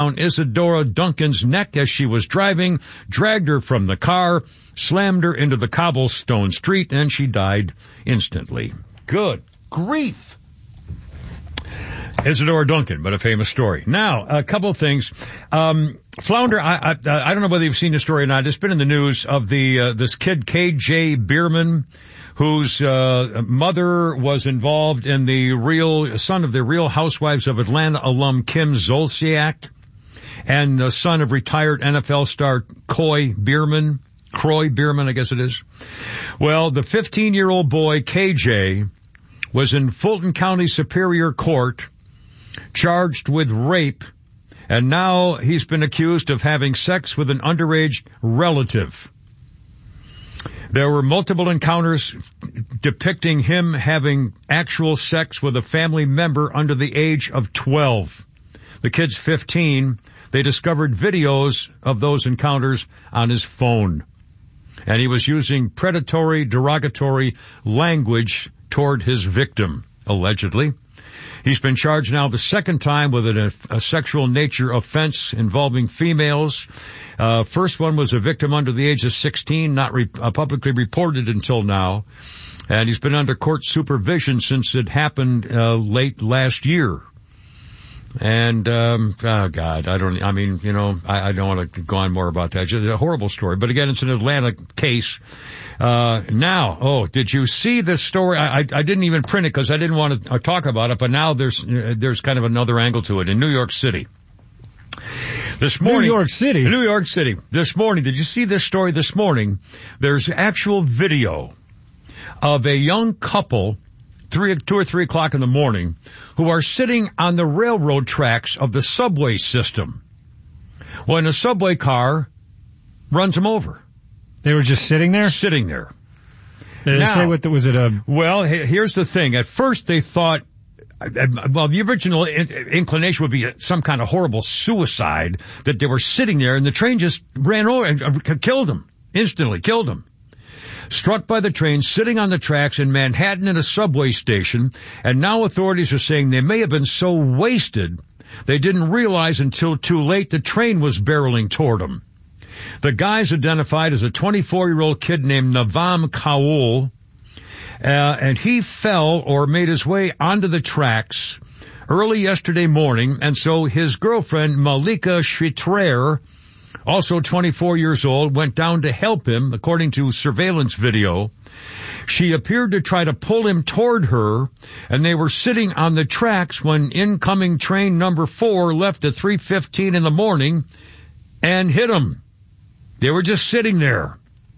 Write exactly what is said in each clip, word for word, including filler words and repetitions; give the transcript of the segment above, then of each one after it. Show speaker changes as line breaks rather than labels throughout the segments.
down Isadora Duncan's neck as she was driving, dragged her from the car, slammed her into the cobblestone street, and she died instantly. Good grief. Isadora Duncan, but a famous story. Now, a couple of things. Um, Flounder, I, I, I don't know whether you've seen the story or not. It's been in the news of the, uh, this kid, K J Bierman, whose, uh, mother was involved in the real, son of the Real Housewives of Atlanta alum Kim Zolciak, and the son of retired N F L star Coy Bierman, Croy Bierman, I guess it is. Well, the fifteen-year-old boy, K J, was in Fulton County Superior Court, charged with rape, and now he's been accused of having sex with an underage relative. There were multiple encounters depicting him having actual sex with a family member under the age of twelve. The kid's fifteen. They discovered videos of those encounters on his phone. And he was using predatory, derogatory language toward his victim, allegedly. He's been charged now the second time with a, a sexual nature offense involving females. Uh, first one was a victim under the age of sixteen, not re- uh, publicly reported until now. And he's been under court supervision since it happened uh, late last year. And, um, oh God, I don't, I mean, you know, I, I don't want to go on more about that. It's a horrible story. But again, it's an Atlanta case. Uh, now, oh, did you see this story? I, I, I didn't even print it because I didn't want to uh, talk about it, but now there's, uh, there's kind of another angle to it in New York City. This morning.
New York City.
New York City. This morning. Did you see this story this morning? There's actual video of a young couple, three, two or three o'clock in the morning, who are sitting on the railroad tracks of the subway system when a subway car runs them over.
They were just sitting there?
Sitting there.
Did
now,
they say what the, was it a...
Well, here's the thing. At first they thought, well, the original inclination would be some kind of horrible suicide, that they were sitting there and the train just ran over and killed them. Instantly killed them. Struck by the train, sitting on the tracks in Manhattan at a subway station, and now authorities are saying they may have been so wasted they didn't realize until too late the train was barreling toward them. The guy's identified as a twenty-four-year-old kid named Navam Kaul, uh, and he fell or made his way onto the tracks early yesterday morning, and so his girlfriend, Malika Shitrer, also twenty-four years old, went down to help him, according to surveillance video. She appeared to try to pull him toward her, and they were sitting on the tracks when incoming train number four left at three fifteen in the morning and hit him. They were just sitting there.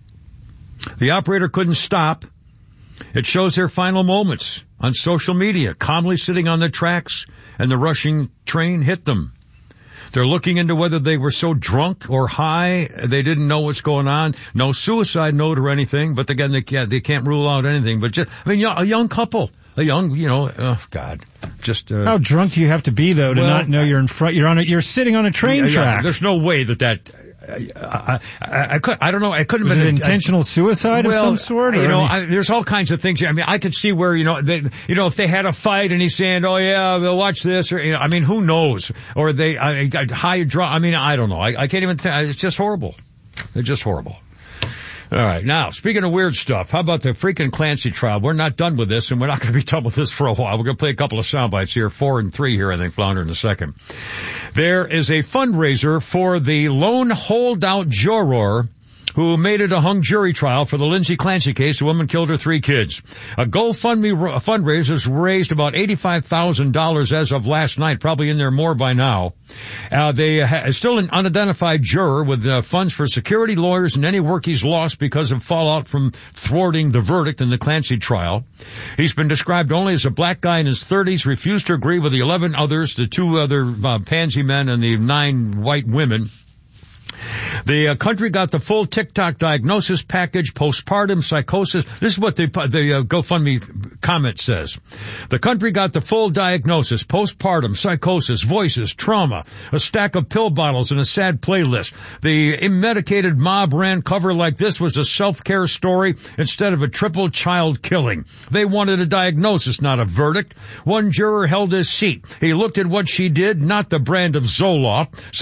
The operator couldn't stop. It shows their final moments on social media, calmly sitting on the tracks, and the rushing train hit them. They're looking into whether they were so drunk or high they didn't know what's going on. No suicide note or anything, but again, they can't, they can't rule out anything. But just, I mean, a young couple, a young, you know, oh God, just. Uh,
How drunk do you have to be though to
well,
not know you're in front? You're on a, you're sitting on a train
yeah,
track.
Yeah, there's no way that that. I, I, I, I could, I don't know, I couldn't
have
been
it intentional I, suicide
well,
of some sort? Or
you know,
I mean,
I, there's all kinds of things. I mean, I could see where, you know, they, you know, if they had a fight and he's saying, oh yeah, they'll watch this, or, you know, I mean, who knows? Or they, I, I high draw, I mean, I don't know. I, I can't even, th- it's just horrible. It's just horrible. All right. Now, speaking of weird stuff, how about the freaking Clancy trial? We're not done with this, and we're not going to be done with this for a while. We're going to play a couple of sound bites here, four and three here, I think, Flounder, in a second. There is a fundraiser for the lone holdout juror who made it a hung jury trial for the Lindsay Clancy case. The woman killed her three kids. A GoFundMe fundraiser has raised about eighty-five thousand dollars as of last night, probably in there more by now. Uh, they ha- still an unidentified juror with uh, funds for security, lawyers, and any work he's lost because of fallout from thwarting the verdict in the Clancy trial. He's been described only as a black guy in his thirties, refused to agree with the eleven others, the two other uh, pansy men and the nine white women. The uh, country got the full TikTok diagnosis package, postpartum psychosis. This is what the, the uh, GoFundMe comment says. The country got the full diagnosis, postpartum psychosis, voices, trauma, a stack of pill bottles, and a sad playlist. The unmedicated mob ran cover like this was a self-care story instead of a triple child killing. They wanted a diagnosis, not a verdict. One juror held his seat. He looked at what she did, not the brand of Zoloft.